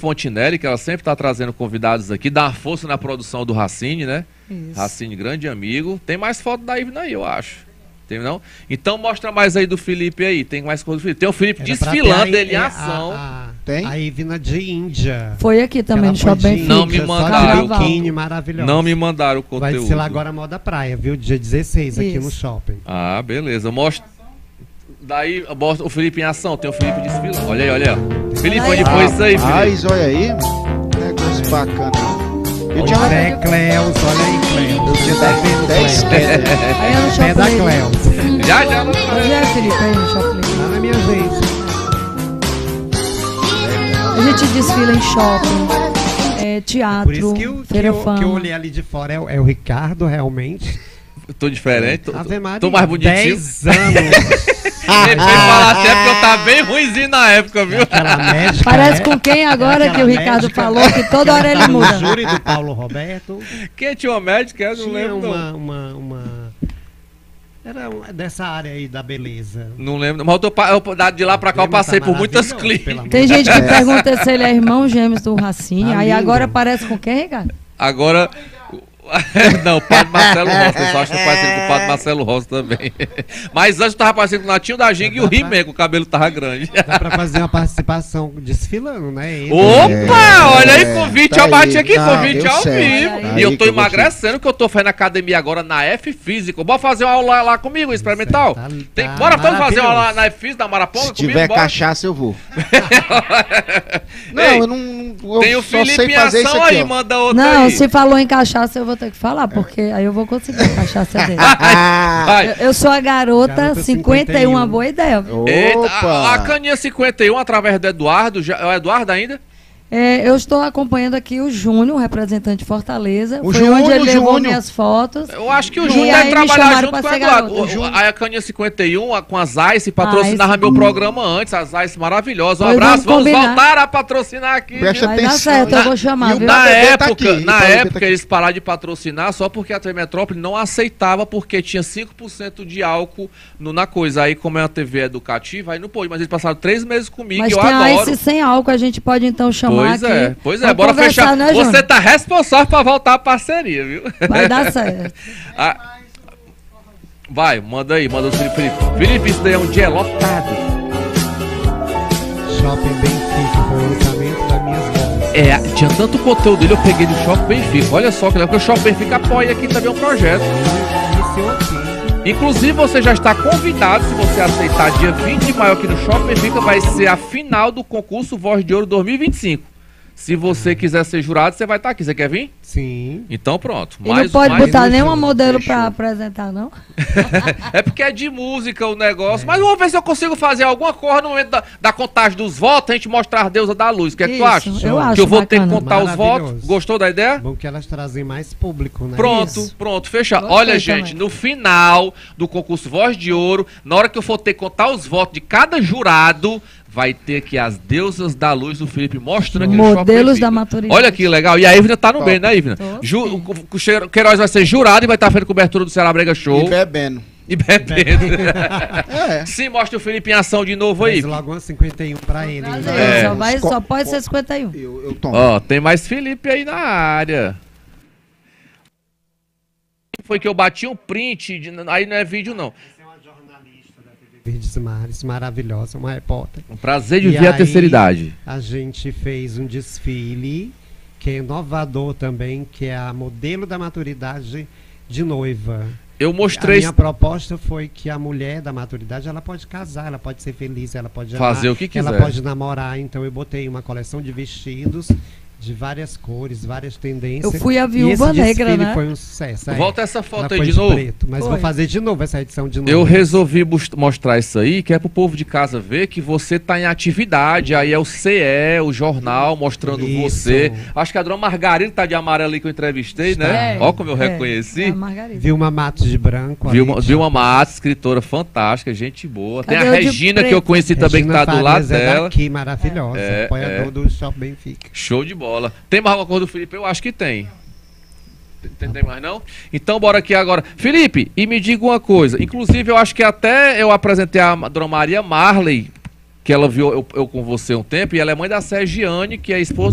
Fontinelli, que ela sempre está trazendo convidados aqui, dá uma força na produção do Racine, né? Isso. Racine, grande amigo. Tem mais foto da Ivna aí, eu acho. Tem não? Então mostra mais aí do Felipe aí. Tem mais coisa do Felipe. Tem o Felipe desfilando ele em ação. Tem? A Ivna de Índia. Foi aqui também no Shopping Benfica. Não me mandaram. Maravilhoso. Não me mandaram o conteúdo. Vai ser lá agora Moda Praia, viu? Dia 16 aqui no shopping. Ah, beleza. Mostra. Daí o Felipe em ação. Tem o Felipe desfilando. Olha aí, olha aí. Felipe, onde foi isso aí, Felipe? Olha aí. Negócio bacana. Eu tinha Cleus, olha aí, Cleus. Eu tinha 10 pedras. Aí é no Shopping. É da Cleus. Já. Onde é, Felipe? Aí no Shopping. Lá na minha gente. A gente desfila em shopping, teatro, por isso que Feira eu Fama. olhei ali de fora é o Ricardo, realmente. Tô diferente, Maria, tô mais bonitinho. 10 anos. Ele foi falar até porque eu tava bem ruimzinho na época, viu? Médica, parece com quem agora que o Ricardo médica, falou que toda hora ele muda. O júri do Paulo Roberto. Quem tinha uma médica? Eu não tinha lembro. Era dessa área aí da beleza. Não lembro. Mas de lá pra cá eu passei por muitas clínicas. Tem gente que pergunta se ele é irmão gêmeos do Racine. Aí agora parece com quem, Ricardo? Agora... Não, o Padre Marcelo Rossi. Eu só acho que eu parecido com o Padre Marcelo Rossi também. Mas antes eu tava parecendo com o Natinho da Ginga e o He-Man, que o cabelo tava grande. Dá pra fazer uma participação desfilando, né? Opa! Olha aí, convite. Eu bati aqui, convite ao certo. vivo. E eu tô emagrecendo, que eu tô fazendo academia agora na F Física. Bora fazer uma aula lá comigo, experimental? Bora todos fazer uma aula na F Física, da Maraponga comigo? Se tiver cachaça, eu vou. Não, Ei, eu não... Eu tem o só Felipe sei em fazer isso ação aqui, aí, ó. manda outro não, aí. se falou em cachaça, eu vou ter que falar, porque aí eu vou conseguir a cachaça dele. Eu sou a garota 51, uma boa ideia. Eita, a caninha 51, através do Eduardo, é o Eduardo ainda? Eu estou acompanhando aqui o Júnior, representante de Fortaleza. O Foi Júnior, onde ele levou Júnior. minhas fotos. Eu acho que o Júnior deve trabalhar junto com o Eduardo. A Caninha 51, com a Zayce, patrocinava meu programa antes. A Zayce maravilhosa. Um abraço, vamos voltar a patrocinar aqui. Presta Vai atenção. dar certo, eu vou chamar. Viu? Na época eles pararam de patrocinar só porque a TV Metrópole não aceitava, porque tinha 5% de álcool na coisa. Aí, como é uma TV educativa, aí não pôde. Mas eles passaram 3 meses comigo, mas eu tem adoro. Ice sem álcool, a gente pode então chamar aqui. Pois é, bora fechar. Né, você tá responsável pra voltar a parceria, viu? Vai dar certo. Vai, manda o Felipe. Felipe, isso daí é um dia lotado. Shopping Benfica, foi o lançamento das minhas mãos. Tinha tanto conteúdo dele, eu peguei do Shopping Benfica. Olha só, porque o Shopping Benfica apoia aqui também um projeto. Inclusive, você já está convidado, se você aceitar, dia 20 de maio aqui no Shopping Benfica, vai ser a final do concurso Voz de Ouro 2025. Se você quiser ser jurado, você vai estar aqui. Você quer vir? Sim. Então pronto. E não pode botar nenhuma modelo pra apresentar, não? É porque é de música o negócio. Mas vamos ver se eu consigo fazer alguma coisa no momento da contagem dos votos, a gente mostrar as deusas da luz. O que é que tu acha? Eu acho que eu vou bacana. ter que contar os votos. Gostou da ideia? Bom que elas trazem mais público, né? Pronto, fechado. Olha, gente, no final do concurso Voz de Ouro, na hora que eu for ter que contar os votos de cada jurado, vai ter aqui as deusas da luz do Felipe mostrando aqui no Shopping Modelos da maturidade. Olha que legal. E a Ivna tá no bem, né, Ivna? O Queiroz vai ser jurado e vai estar fazendo cobertura do Ceará Brega Show. E bebendo. Sim, mostra o Felipe em ação de novo aí. Mas logo uma 51 pra ele. Só pode ser 51. Eu tomo. Ó, tem mais Felipe aí na área. Foi que eu bati um print, aí não é vídeo não. Verdes Mares, maravilhosa, uma repórter. Um prazer de ver a terceira idade. A gente fez um desfile que é inovador também, que é a modelo da maturidade de noiva. Eu mostrei. A minha proposta foi que a mulher da maturidade, ela pode casar, ela pode ser feliz, ela pode fazer o que quiser. Ela pode namorar, então eu botei uma coleção de vestidos de várias cores, várias tendências. Eu fui a Viúva Negra, né? Foi um sucesso. Volta essa foto aí foi de novo. Preto, mas vou fazer de novo essa edição de novo. Eu resolvi mostrar isso aí, que é pro povo de casa ver que você tá em atividade. Aí é o CE, o jornal, mostrando você. Acho que a dona Margarida tá de amarelo ali que eu entrevistei, né? Ó como eu reconheci. Vilma Matos de branco. Vilma Matos, escritora fantástica, gente boa. Tem a Regina, que eu conheci também, que tá do lado dela. Aqui, maravilhosa, apoiador do Shopping Benfica. Show de bola. Tem mais alguma coisa do Felipe? Eu acho que tem. Tem mais não? Então bora aqui agora. Felipe, e me diga uma coisa. Inclusive eu acho que até eu apresentei a Dona Maria Marley, que ela viu eu com você um tempo, e ela é mãe da Sergiane, que é esposa